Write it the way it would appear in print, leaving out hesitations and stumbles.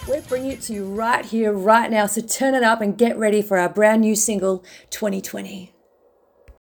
We're bringing it to you right here, right now. So turn it up and get ready for our brand new single, 2020.